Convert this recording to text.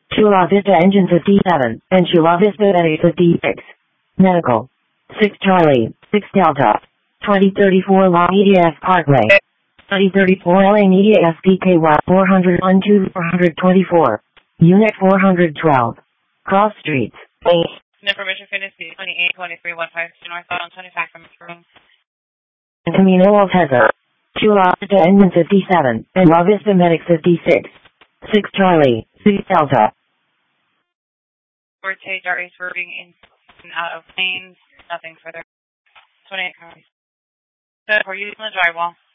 Chula Vista Engine 57, and Chula Vista A 56. Medical. 6 Charlie, 6 Delta. 2034 Long EDF Parkway. 2034 LA Media SPKY 412-424. Unit 412. Cross Streets. Information Fitness 282315 northbound 25 from Spring. Camino Alteza. Chula Vista Engine 57, and La Vista Medic 56. 6 Charlie, 6 Delta. Forte Dart Race routing in and out of lanes. Nothing further. 28 cars. So we're using the drywall.